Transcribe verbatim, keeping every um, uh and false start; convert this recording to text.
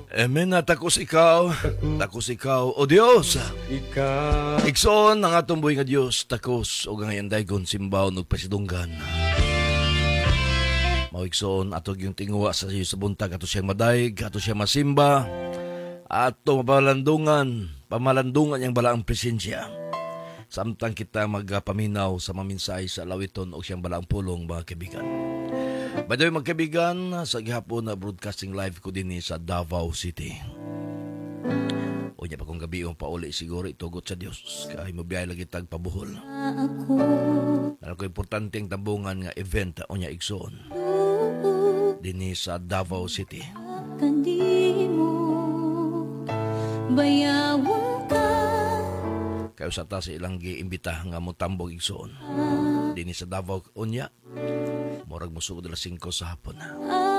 Amen na takos ikaw, takos ikaw, o Dios. Ikaw. Ikson ang atong buhay nga Dios, takos o ngayon daygon simbaw ug pasidunggan. Mawikson atog yung tinguwa sa iyo sa buntag, ato siyang madayeg, ato siyang masimba, ato mapalandungan, pamalandungan yang balaang presensya. Samtang kita magpaminaw sa maminsay sa lawiton o siyang balaang pulong, mga kaibigan. By the way, mga kaibigan, sa gihapon na broadcasting live ko din sa Davao City. O niya pa kong gabi yung pauli siguro itugot sa Diyos. Kahit mabiyay lagi tag pabuhol. Alam ko importante ang tabungan nga event o niya igsoon. Din sa Davao City. Kayo sa ta sa ilang giimbita nga mutambog igsoon. Din sa Davao o niya. Morag musugod alas singko sa hapon.